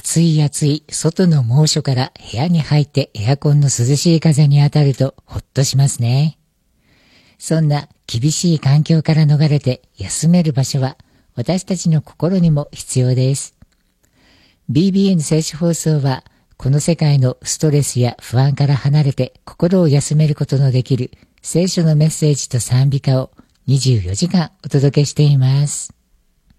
暑い暑い外の猛暑から部屋に入ってエアコンの涼しい風に当たるとほっとしますね。そんな厳しい環境から逃れて休める場所は私たちの心にも必要です。BBN 聖書放送はこの世界のストレスや不安から離れて心を休めることのできる聖書のメッセージと賛美歌を24時間お届けしています。